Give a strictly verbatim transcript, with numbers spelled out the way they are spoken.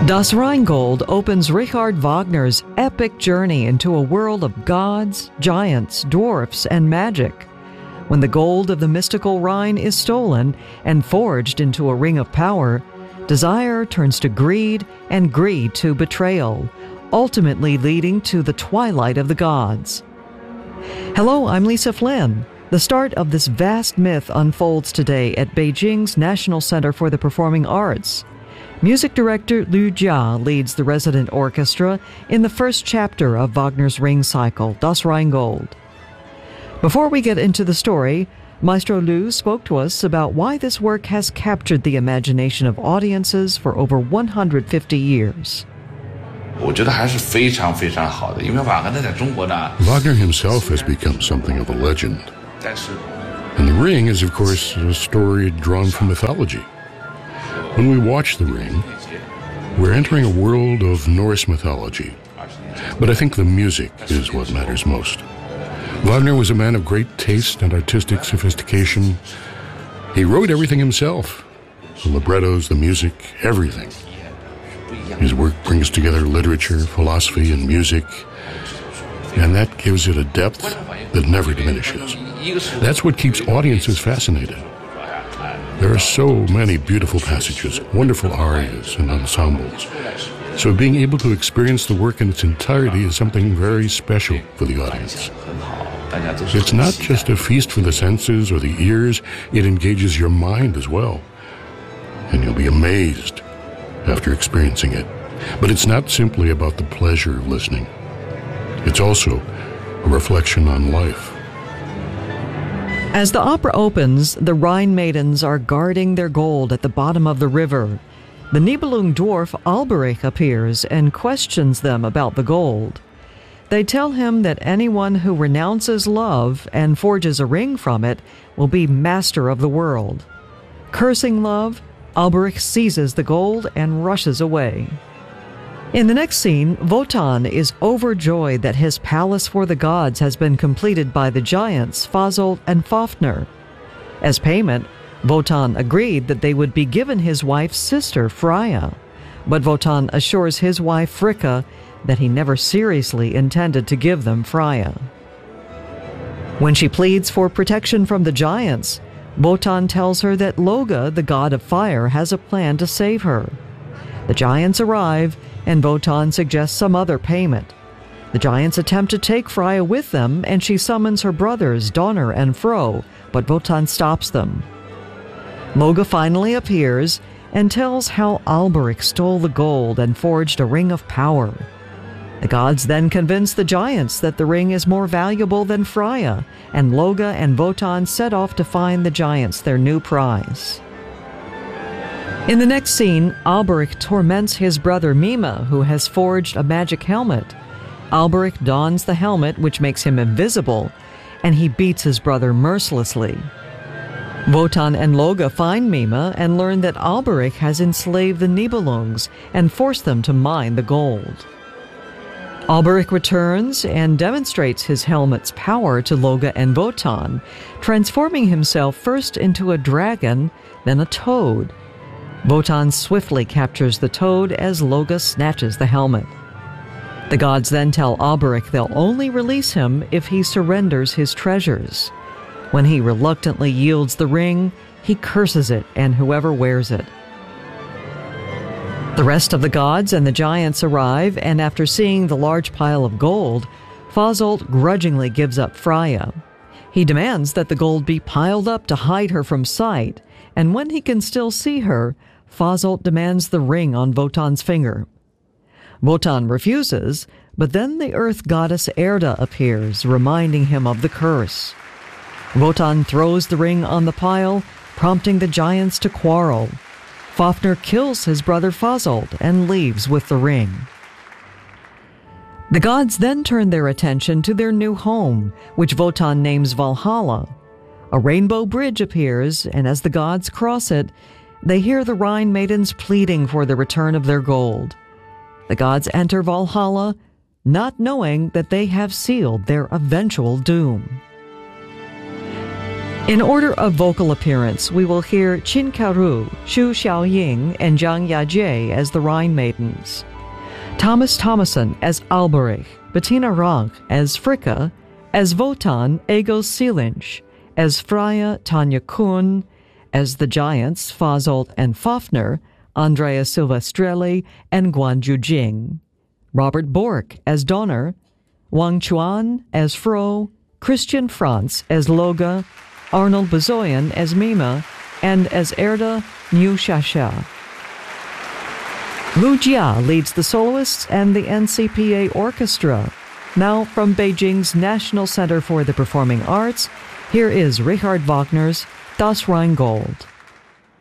Das Rheingold opens Richard Wagner's epic journey into a world of gods, giants, dwarfs, and magic. When the gold of the mystical Rhine is stolen and forged into a ring of power, desire turns to greed and greed to betrayal, ultimately leading to the twilight of the gods. Hello, I'm Lisa Flynn. The start of this vast myth unfolds today at Beijing's National Center for the Performing Arts. Music director Liu Jia leads the resident orchestra in the first chapter of Wagner's Ring cycle, Das Rheingold. Before we get into the story, Maestro Liu spoke to us about why this work has captured the imagination of audiences for over one hundred fifty years. Wagner himself has become something of a legend. And The Ring is, of course, a story drawn from mythology. When we watch The Ring, we're entering a world of Norse mythology. But I think the music is what matters most. Wagner was a man of great taste and artistic sophistication. He wrote everything himself. The librettos, the music, everything. His work brings together literature, philosophy, and music, and that gives it a depth that never diminishes. That's what keeps audiences fascinated. There are so many beautiful passages, wonderful arias and ensembles. So being able to experience the work in its entirety is something very special for the audience. It's not just a feast for the senses or the ears, it engages your mind as well. And you'll be amazed after experiencing it. But it's not simply about the pleasure of listening. It's also a reflection on life. As the opera opens, the Rhine maidens are guarding their gold at the bottom of the river. The Nibelung dwarf Alberich appears and questions them about the gold. They tell him that anyone who renounces love and forges a ring from it will be master of the world. Cursing love, Alberich seizes the gold and rushes away. In the next scene, Wotan is overjoyed that his palace for the gods has been completed by the giants Fasolt and Fafnir. As payment, Wotan agreed that they would be given his wife's sister, Freya, but Wotan assures his wife, Fricka, that he never seriously intended to give them Freya. When she pleads for protection from the giants, Wotan tells her that Loge, the god of fire, has a plan to save her. The giants arrive, and Wotan suggests some other payment. The giants attempt to take Freya with them, and she summons her brothers, Donner and Fro, but Wotan stops them. Loge finally appears and tells how Alberich stole the gold and forged a ring of power. The gods then convince the giants that the ring is more valuable than Freya, and Loge and Wotan set off to find the giants their new prize. In the next scene, Alberich torments his brother Mime, who has forged a magic helmet. Alberich dons the helmet, which makes him invisible, and he beats his brother mercilessly. Wotan and Loge find Mime and learn that Alberich has enslaved the Nibelungs and forced them to mine the gold. Alberich returns and demonstrates his helmet's power to Loge and Wotan, transforming himself first into a dragon, then a toad. Wotan swiftly captures the toad as Loge snatches the helmet. The gods then tell Alberich they'll only release him if he surrenders his treasures. When he reluctantly yields the ring, he curses it and whoever wears it. The rest of the gods and the giants arrive, and after seeing the large pile of gold, Fasolt grudgingly gives up Freya. He demands that the gold be piled up to hide her from sight, and when he can still see her, Fasolt demands the ring on Wotan's finger. Wotan refuses, but then the earth goddess Erda appears, reminding him of the curse. Wotan throws the ring on the pile, prompting the giants to quarrel. Fafnir kills his brother Fasolt and leaves with the ring. The gods then turn their attention to their new home, which Wotan names Valhalla. A rainbow bridge appears, and as the gods cross it, they hear the Rhine maidens pleading for the return of their gold. The gods enter Valhalla, not knowing that they have sealed their eventual doom. In order of vocal appearance, we will hear Qin Kaoru, Xu Xiaoying, and Zhang Yajie as the Rhine Maidens, Thomas Thomason as Alberich, Bettina Rank as Fricka, as Wotan Egos Seelinch, as Freya Tanya Kuhn, as the Giants Fasolt and Fafner, Andrea Silvestrelli, and Guanju Jing, Robert Bork as Donner, Wang Chuan as Fro, Christian Franz as Loga, Arnold Bazoyan as Mima, and as Erda New Shasha. Lu Jia leads the soloists and the N C P A Orchestra. Now from Beijing's National Center for the Performing Arts, here is Richard Wagner's Das Rheingold.